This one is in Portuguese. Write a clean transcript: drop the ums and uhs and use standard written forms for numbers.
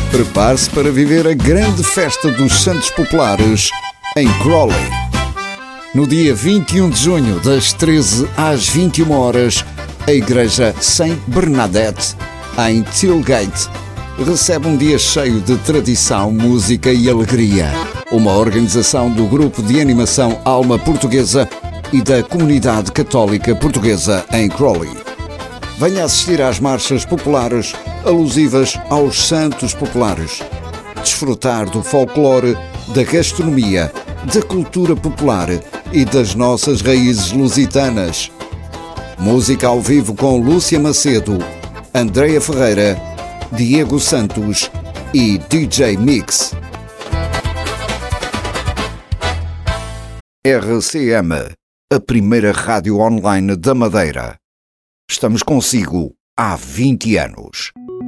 Prepare-se para viver a grande festa dos Santos Populares em Crawley. No dia 21 de junho, das 13 às 21 horas, a Igreja Saint Bernadette, em Tilgate, recebe um dia cheio de tradição, música e alegria. Uma organização do Grupo de Animação Alma Portuguesa e da Comunidade Católica Portuguesa em Crawley. Venha assistir às marchas populares alusivas aos Santos Populares. Desfrutar do folclore, da gastronomia, da cultura popular e das nossas raízes lusitanas. Música ao vivo com Lúcia Macedo, Andreia Ferreira, Diego Santos e DJ Mix. RCM, a primeira rádio online da Madeira. Estamos consigo há 20 anos.